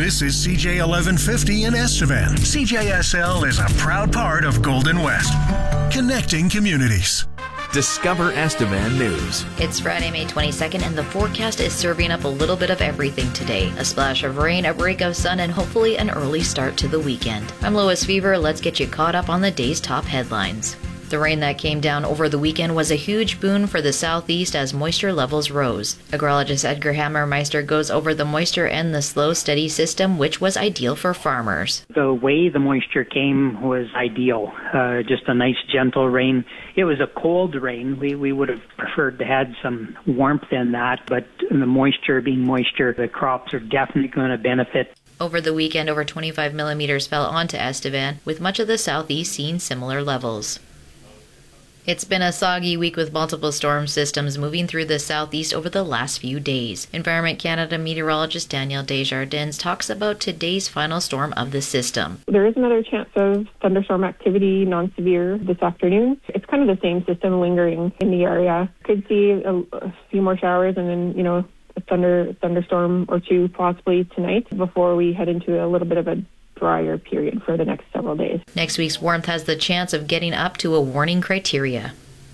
This is CJ 1150 in Estevan. CJSL is a proud part of Golden West, connecting communities. Discover Estevan News. It's Friday, May 22nd, and the forecast is serving up a little bit of everything today. A splash of rain, a break of sun, and hopefully an early start to the weekend. I'm Lois Fever. Let's get you caught up on the day's top headlines. The rain that came down over the weekend was a huge boon for the southeast as moisture levels rose. Agrologist Edgar Hammermeister goes over the moisture and the slow, steady system, which was ideal for farmers. The way the moisture came was ideal. Just a nice, gentle rain. It was a cold rain. We would have preferred to have some warmth in that, but the moisture being moisture, the crops are definitely going to benefit. Over the weekend, over 25 millimeters fell onto Estevan, with much of the southeast seeing similar levels. It's been a soggy week with multiple storm systems moving through the southeast over the last few days. Environment Canada meteorologist Danielle Desjardins talks about today's final storm of the system. There is another chance of thunderstorm activity, non-severe, this afternoon. It's kind of the same system lingering in the area. Could see a few more showers and then, a thunderstorm or two possibly tonight before we head into a little bit of a drier period for the next several days. Next week's warmth has the chance of getting up to a warning criteria.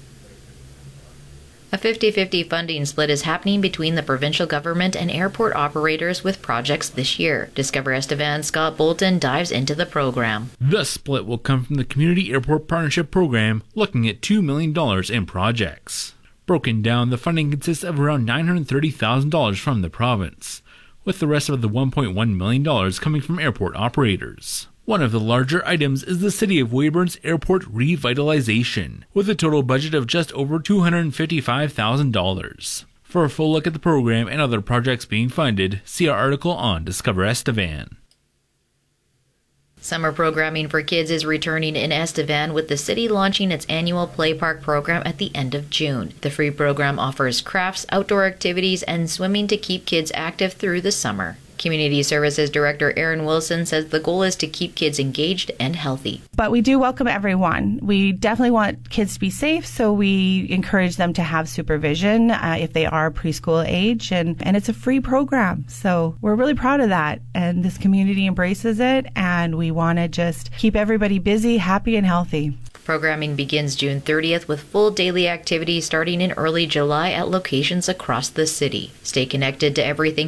A 50-50 funding split is happening between the provincial government and airport operators with projects this year. Discover Estevan's Scott Bolton dives into the program. The split will come from the Community Airport Partnership Program, looking at $2 million in projects. Broken down, the funding consists of around $930,000 from the province, with the rest of the $1.1 million coming from airport operators. One of the larger items is the City of Weyburn's airport revitalization, with a total budget of just over $255,000. For a full look at the program and other projects being funded, see our article on Discover Estevan. Summer programming for kids is returning in Estevan, with the city launching its annual Play Park program at the end of June. The free program offers crafts, outdoor activities, and swimming to keep kids active through the summer. Community Services Director Erin Wilson says the goal is to keep kids engaged and healthy. But we do welcome everyone. We definitely want kids to be safe, so we encourage them to have supervision if they are preschool age, and it's a free program. So we're really proud of that, and this community embraces it, and we want to just keep everybody busy, happy, and healthy. Programming begins June 30th with full daily activities starting in early July at locations across the city. Stay connected to everything